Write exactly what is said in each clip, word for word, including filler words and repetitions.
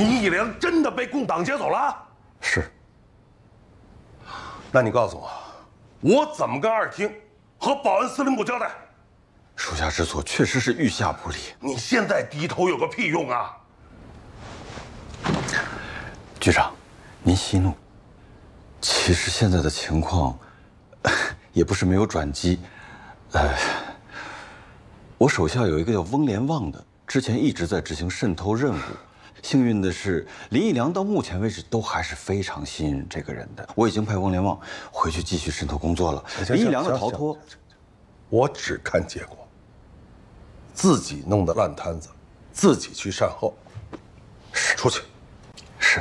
林义良真的被共党接走了？ 是。 那你告诉我，我怎么跟二厅和保安司令部交代？ 属下之错确实是御下不礼。 你现在低头有个屁用啊！ 局长，您息怒。其实现在的情况，也不是没有转机。呃，我手下有一个叫翁连旺的，之前一直在执行渗透任务。幸运的是，林义良到目前为止都还是非常信任这个人的。我已经派翁连旺回去继续渗透工作了。林义良的逃脱， 我只看结果。自己弄的烂摊子，自己去善后。 是， 出去。 是。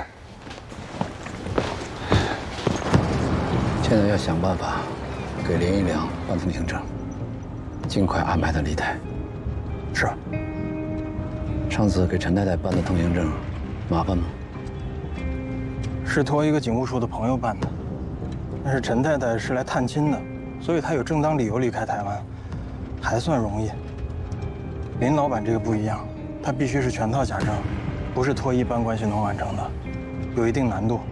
现在要想办法给林义良办通行证，尽快安排他离台。 是。 上次给陈太太办的通行证，麻烦吗？ 是托一个警务处的朋友办的，但是陈太太是来探亲的，所以她有正当理由离开台湾，还算容易。林老板这个不一样，他必须是全套假证，不是托一般关系能完成的，有一定难度。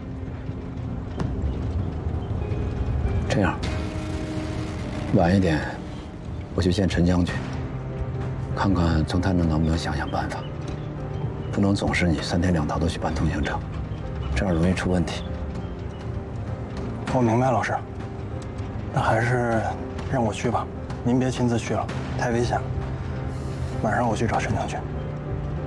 这样，晚一点我去见陈将军，看看从他那能不能想想办法，不能总是你三天两头的去办通行证，这样容易出问题。 我明白，老师。那还是让我去吧，您别亲自去了，太危险了。晚上我去找陈将军。